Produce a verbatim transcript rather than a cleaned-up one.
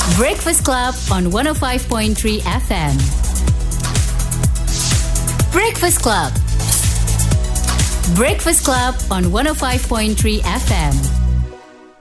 Breakfast Club on one oh five point three F M. Breakfast Club. Breakfast Club on one oh five point three F M.